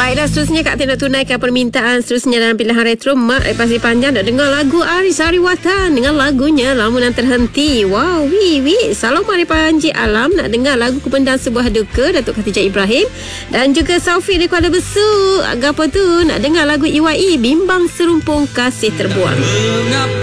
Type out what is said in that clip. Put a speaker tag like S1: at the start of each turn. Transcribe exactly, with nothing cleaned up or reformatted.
S1: Baiklah, seterusnya Kak Tin nak tunaikan permintaan seterusnya dalam pilihan retro. Mak lepas panjang nak dengar lagu Aris Hariwatan dengan lagunya Lamunan Terhenti. Wow, wi wi. Salam Mari Panji Alam nak dengar lagu Kupendam Sebuah Duka Datuk Khatijah Ibrahim, dan juga Saufiq di Kuala Besut. Agak apa tu nak dengar lagu I Y E Bimbang Serumpung Kasih Terbuang.